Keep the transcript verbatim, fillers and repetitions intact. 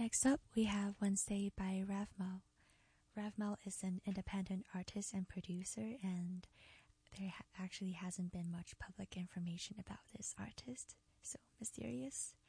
Next up, we have Wednesday by Ravmal. Ravmal is an independent artist and producer, and there ha- actually hasn't been much public information about this artist, so mysterious.